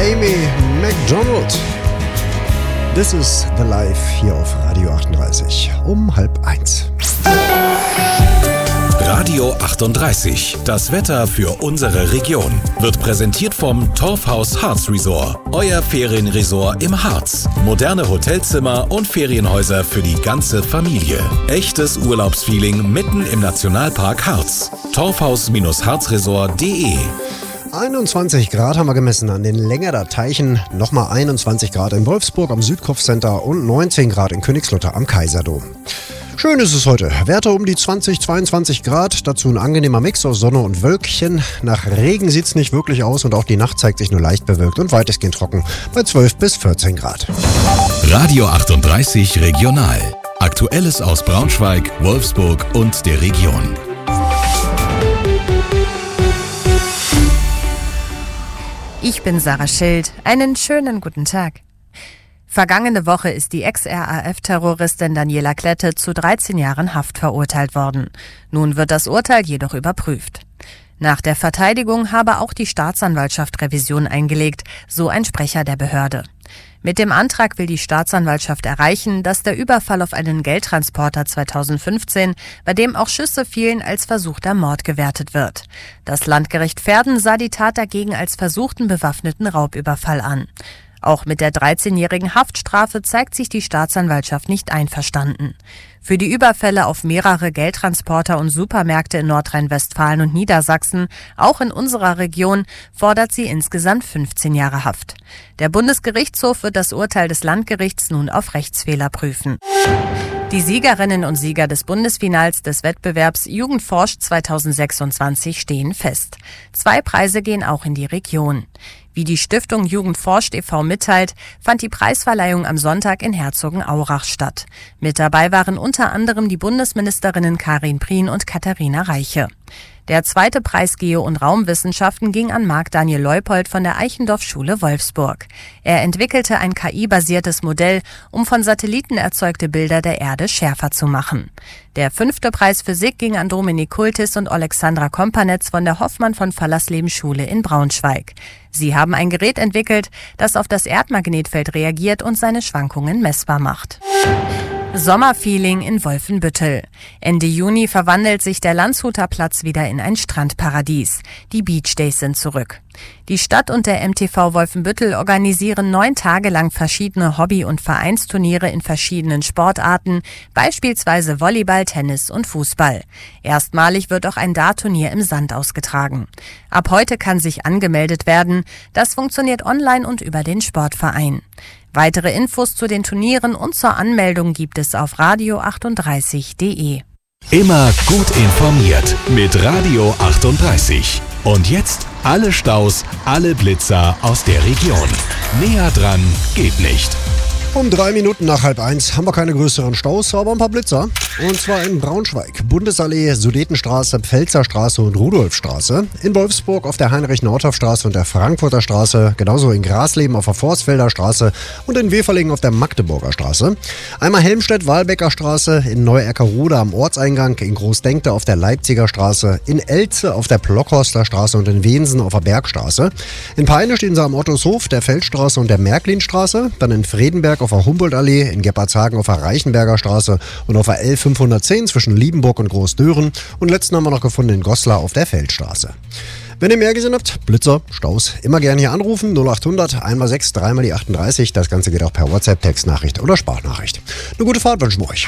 Amy Macdonald. This is the Life hier auf Radio 38 um 12:30. Radio 38, das Wetter für unsere Region, wird präsentiert vom Torfhaus Harz Resort, euer Ferienresort im Harz. Moderne Hotelzimmer und Ferienhäuser für die ganze Familie. Echtes Urlaubsfeeling mitten im Nationalpark Harz. Torfhaus-harzresort.de 21 Grad haben wir gemessen an den Längerder Teichen, nochmal 21 Grad in Wolfsburg am Südkopfcenter und 19 Grad in Königslutter am Kaiserdom. Schön ist es heute. Werte um die 20, 22 Grad, dazu ein angenehmer Mix aus Sonne und Wölkchen. Nach Regen sieht es nicht wirklich aus und auch die Nacht zeigt sich nur leicht bewölkt und weitestgehend trocken bei 12 bis 14 Grad. Radio 38 Regional. Aktuelles aus Braunschweig, Wolfsburg und der Region. Ich bin Sarah Schild. Einen schönen guten Tag. Vergangene Woche ist die Ex-RAF-Terroristin Daniela Klette zu 13 Jahren Haft verurteilt worden. Nun wird das Urteil jedoch überprüft. Nach der Verteidigung habe auch die Staatsanwaltschaft Revision eingelegt, so ein Sprecher der Behörde. Mit dem Antrag will die Staatsanwaltschaft erreichen, dass der Überfall auf einen Geldtransporter 2015, bei dem auch Schüsse fielen, als versuchter Mord gewertet wird. Das Landgericht Verden sah die Tat dagegen als versuchten bewaffneten Raubüberfall an. Auch mit der 13-jährigen Haftstrafe zeigt sich die Staatsanwaltschaft nicht einverstanden. Für die Überfälle auf mehrere Geldtransporter und Supermärkte in Nordrhein-Westfalen und Niedersachsen, auch in unserer Region, fordert sie insgesamt 15 Jahre Haft. Der Bundesgerichtshof wird das Urteil des Landgerichts nun auf Rechtsfehler prüfen. Die Siegerinnen und Sieger des Bundesfinals des Wettbewerbs Jugend forscht 2026 stehen fest. 2 Preise gehen auch in die Region. Wie die Stiftung Jugend forscht e.V. mitteilt, fand die Preisverleihung am Sonntag in Herzogenaurach statt. Mit dabei waren unter anderem die Bundesministerinnen Karin Prien und Katharina Reiche. Der zweite Preis Geo- und Raumwissenschaften ging an Marc-Daniel Leupold von der Eichendorff-Schule Wolfsburg. Er entwickelte ein KI-basiertes Modell, um von Satelliten erzeugte Bilder der Erde schärfer zu machen. Der 5. Preis Physik ging an Dominik Kultis und Alexandra Kompanetz von der Hoffmann von Fallersleben Schule in Braunschweig. Sie haben ein Gerät entwickelt, das auf das Erdmagnetfeld reagiert und seine Schwankungen messbar macht. Sommerfeeling in Wolfenbüttel. Ende Juni verwandelt sich der Landshuter Platz wieder in ein Strandparadies. Die Beach Days sind zurück. Die Stadt und der MTV Wolfenbüttel organisieren 9 Tage lang verschiedene Hobby- und Vereinsturniere in verschiedenen Sportarten, beispielsweise Volleyball, Tennis und Fußball. Erstmalig wird auch ein Dartturnier im Sand ausgetragen. Ab heute kann sich angemeldet werden. Das funktioniert online und über den Sportverein. Weitere Infos zu den Turnieren und zur Anmeldung gibt es auf radio38.de. Immer gut informiert mit Radio 38. Und jetzt alle Staus, alle Blitzer aus der Region. Näher dran geht nicht. Um 3 Minuten nach 12:30 haben wir keine größeren Staus, aber ein paar Blitzer. Und zwar in Braunschweig, Bundesallee, Sudetenstraße, Pfälzerstraße und Rudolfstraße. In Wolfsburg auf der Heinrich-Nordhoff-Straße und der Frankfurter Straße. Genauso in Grasleben auf der Forstfelder Straße und in Weferlingen auf der Magdeburger Straße. Einmal Helmstedt-Walbecker Straße, in Neu-Eckerode am Ortseingang, in Großdenkte auf der Leipziger Straße, in Elze auf der Plockhorster Straße und in Wensen auf der Bergstraße. In Peine stehen sie am Ottoshof, der Feldstraße und der Märklinstraße. Dann in Fredenberg auf der Humboldtallee, in Gebhardshagen auf der Reichenberger Straße und auf der L510 zwischen Liebenburg und Großdören. Und letzten haben wir noch gefunden in Goslar auf der Feldstraße. Wenn ihr mehr gesehen habt, Blitzer, Staus, immer gerne hier anrufen. 0800 1x6 3x die 38. Das Ganze geht auch per WhatsApp, Textnachricht oder Sprachnachricht. Eine gute Fahrt wünschen wir euch.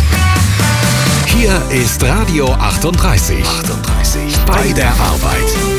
Hier ist Radio 38. Bei der Arbeit.